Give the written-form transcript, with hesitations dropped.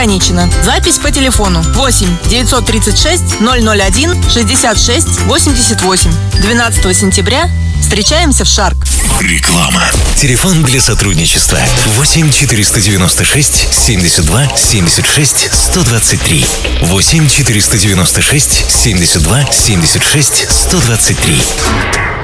ограничено. Запись по телефону 8 936 001 66 88. 12 сентября встречаемся в Шарк. Реклама. Телефон для сотрудничества 8 496 72 76 123. 8 496 72 76 123.